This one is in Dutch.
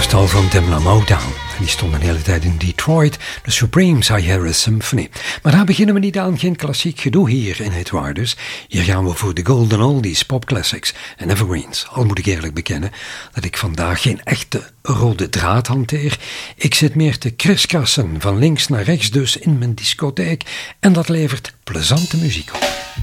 Eerstal van Tamla Motown. En die stond een hele tijd in Detroit. De Supremes High Harris Symphony. Maar daar beginnen we niet aan. Geen klassiek gedoe hier in Hitriders. Hier gaan we voor de Golden Oldies, Pop Classics en Evergreens. Al moet ik eerlijk bekennen dat ik vandaag geen echte rode draad hanteer. Ik zit meer te kriskassen van links naar rechts dus in mijn discotheek. En dat levert plezante muziek op.